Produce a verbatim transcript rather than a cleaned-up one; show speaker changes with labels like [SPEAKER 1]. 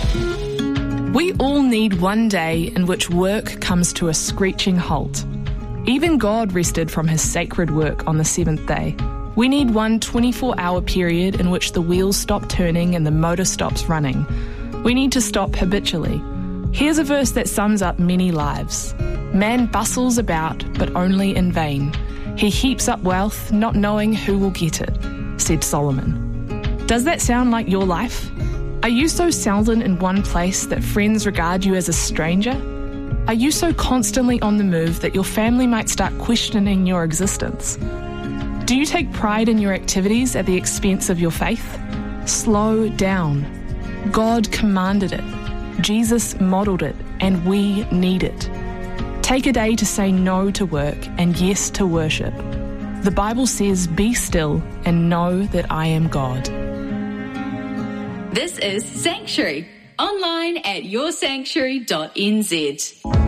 [SPEAKER 1] We all need one day in which work comes to a screeching halt. Even God rested from his sacred work on the seventh day. We need one twenty-four hour period in which the wheels stop turning and the motor stops running. We need to stop habitually. Here's a verse that sums up many lives. Man bustles about, but only in vain. He heaps up wealth, not knowing who will get it, said Solomon. Does that sound like your life? Are you so seldom in one place that friends regard you as a stranger? Are you so constantly on the move that your family might start questioning your existence? Do you take pride in your activities at the expense of your faith? Slow down. God commanded it. Jesus modelled it, and we need it. Take a day to say no to work and yes to worship. The Bible says, "Be still and know that I am God."
[SPEAKER 2] This is Sanctuary, online at your sanctuary dot n z.